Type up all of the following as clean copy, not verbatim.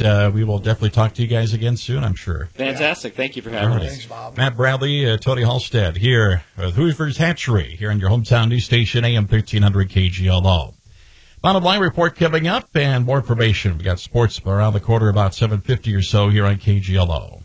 we will definitely talk to you guys again soon, I'm sure. Fantastic. Thank you for having us. Thanks, Bob. Matt Bradley, Tony Halstead here with Hoover's Hatchery here on your hometown news station, AM 1300 KGLO. Bottom line report coming up and more information. We got sports around the quarter about 7:50 or so here on KGLO.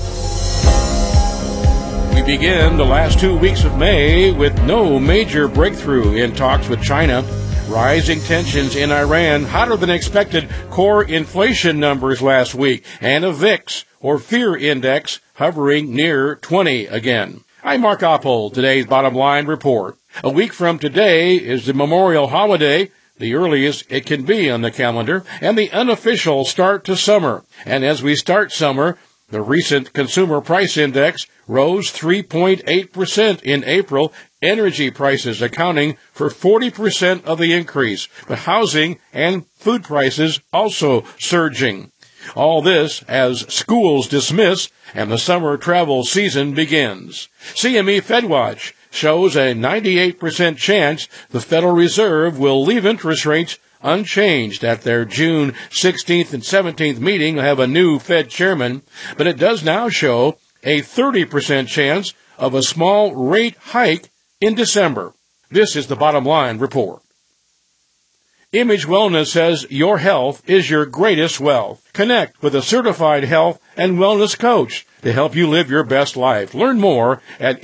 We begin the last 2 weeks of May with no major breakthrough in talks with China. Rising tensions in Iran, hotter than expected core inflation numbers last week, and a VIX, or fear index, hovering near 20 again. I'm Mark Oppold, today's Bottom Line Report. A week from today is the Memorial Holiday, the earliest it can be on the calendar, and the unofficial start to summer. And as we start summer, the recent Consumer Price Index rose 3.8% in April, energy prices accounting for 40% of the increase, but housing and food prices also surging. All this as schools dismiss and the summer travel season begins. CME FedWatch shows a 98% chance the Federal Reserve will leave interest rates unchanged at their June 16th and 17th meeting. They'll have a new Fed chairman, but it does now show a 30% chance of a small rate hike in December. This is the Bottom Line Report. Image Wellness says your health is your greatest wealth. Connect with a certified health and wellness coach to help you live your best life. Learn more at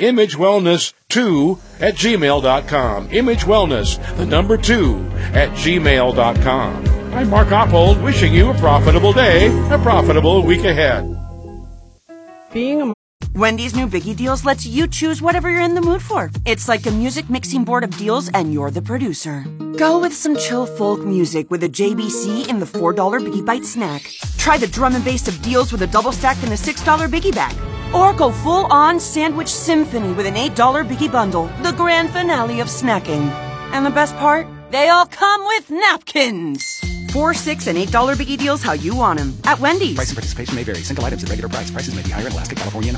imagewellness2@gmail.com. Image Wellness, the number 2@gmail.com. I'm Mark Oppold, wishing you a profitable day, a profitable week ahead. Wendy's new Biggie Deals lets you choose whatever you're in the mood for. It's like a music mixing board of deals, and you're the producer. Go with some chill folk music with a JBC in the $4 Biggie Bite snack. Try the drum and bass of deals with a double stack in the $6 Biggie Bag. Or go full-on sandwich symphony with an $8 Biggie Bundle, the grand finale of snacking. And the best part? They all come with napkins. $4, $6, and $8 Biggie Deals how you want them at Wendy's. Price and participation may vary. Single items at regular price. Prices may be higher in Alaska, California, and